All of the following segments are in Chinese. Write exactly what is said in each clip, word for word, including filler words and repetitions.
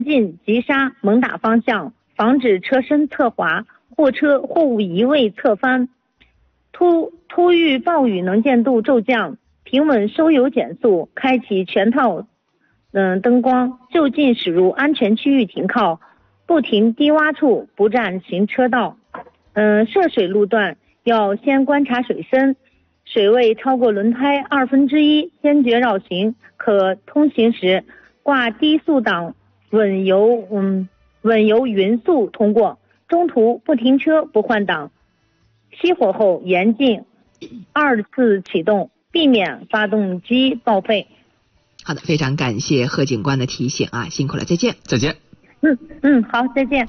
进急刹猛打方向，防止车身侧滑，货车货物移位侧翻。突突遇暴雨能见度骤降，平稳收油减速，开启全套嗯、呃、灯光，就近驶入安全区域停靠，不停低洼处，不占行车道。嗯、呃，涉水路段要先观察水深，水位超过轮胎二分之一，坚决绕行。可通行时挂低速档稳油嗯稳油匀速通过，中途不停车不换挡。熄火后严禁二次启动，避免发动机报废。 好的，非常感谢贺警官的提醒啊，辛苦了，再见。 再见。 嗯嗯，好，再见。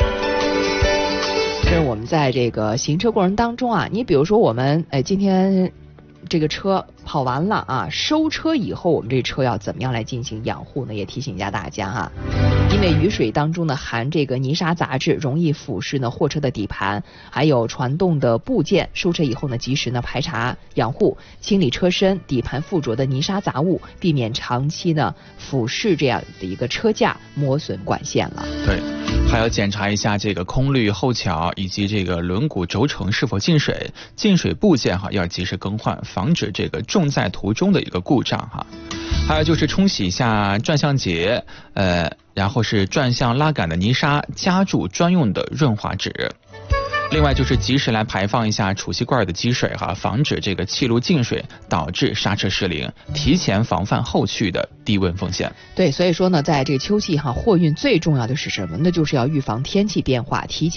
这是我们在这个行车过程当中啊，你比如说我们哎今天这个车跑完了啊，收车以后我们这车要怎么样来进行养护呢？也提醒一下大家哈，因为雨水当中呢含这个泥沙杂质，容易腐蚀呢货车的底盘，还有传动的部件。收车以后呢，及时呢排查养护，清理车身、底盘附着的泥沙杂物，避免长期呢腐蚀这样的一个车架，磨损管线了。 对。还要检查一下这个空滤、后桥以及这个轮毂轴承是否进水，进水部件哈要及时更换，防止这个重在途中的一个故障哈。还有就是冲洗一下转向节，呃，然后是转向拉杆的泥沙，加注专用的润滑脂。另外就是及时来排放一下储气罐的积水哈，防止这个气路进水导致刹车失灵，提前防范后续的低温风险。 对，所以说呢，在这个秋季哈，货运最重要的是什么呢？就是要预防天气变化，提前